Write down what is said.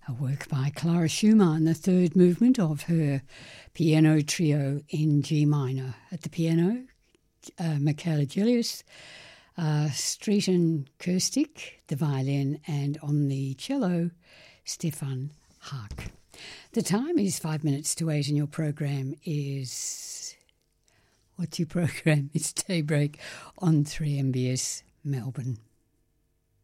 a work by Clara Schumann, the third movement of her piano trio in G minor. At the piano, Michaela Gillius, Streeton Kirstic, the violin, and on the cello, Stefan Haak. The time is 5 minutes to 8 and your program is... What's your program? It's Daybreak on 3MBS Melbourne.